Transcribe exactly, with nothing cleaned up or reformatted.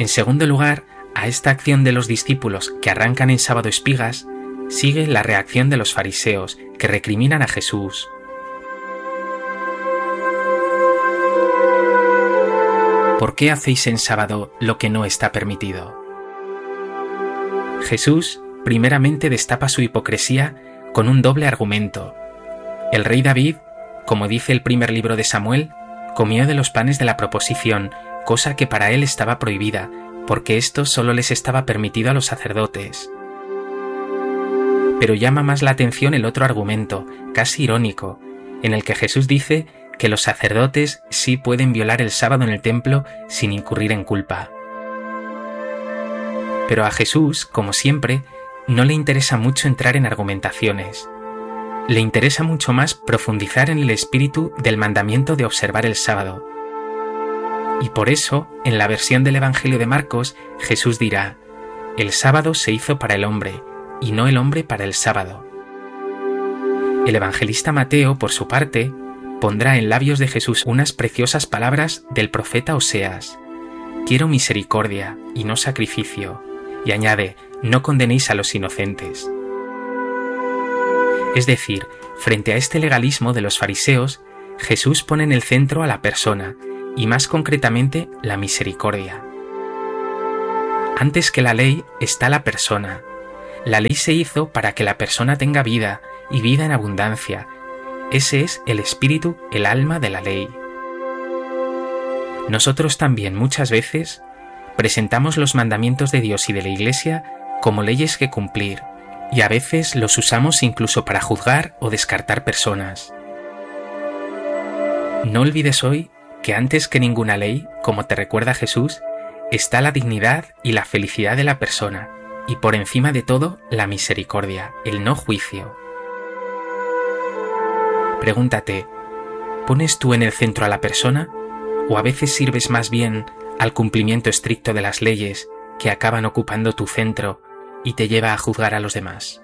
En segundo lugar, a esta acción de los discípulos que arrancan en sábado espigas, sigue la reacción de los fariseos, que recriminan a Jesús. ¿Por qué hacéis en sábado lo que no está permitido? Jesús primeramente destapa su hipocresía con un doble argumento. El rey David, como dice el primer libro de Samuel, comió de los panes de la proposición, cosa que para él estaba prohibida, porque esto solo les estaba permitido a los sacerdotes. Pero llama más la atención el otro argumento, casi irónico, en el que Jesús dice que los sacerdotes sí pueden violar el sábado en el templo sin incurrir en culpa. Pero a Jesús, como siempre, no le interesa mucho entrar en argumentaciones. Le interesa mucho más profundizar en el espíritu del mandamiento de observar el sábado. Y por eso, en la versión del Evangelio de Marcos, Jesús dirá: «El sábado se hizo para el hombre, y no el hombre para el sábado». El evangelista Mateo, por su parte, pondrá en labios de Jesús unas preciosas palabras del profeta Oseas: «Quiero misericordia y no sacrificio», y añade: «No condenéis a los inocentes». Es decir, frente a este legalismo de los fariseos, Jesús pone en el centro a la persona, y más concretamente la misericordia. Antes que la ley está la persona. La ley se hizo para que la persona tenga vida, y vida en abundancia. Ese es el espíritu, el alma de la ley. Nosotros también muchas veces presentamos los mandamientos de Dios y de la Iglesia como leyes que cumplir, y a veces los usamos incluso para juzgar o descartar personas. No olvides hoy que antes que ninguna ley, como te recuerda Jesús, está la dignidad y la felicidad de la persona, y por encima de todo, la misericordia, el no juicio. Pregúntate, ¿pones tú en el centro a la persona, o a veces sirves más bien al cumplimiento estricto de las leyes que acaban ocupando tu centro y te lleva a juzgar a los demás?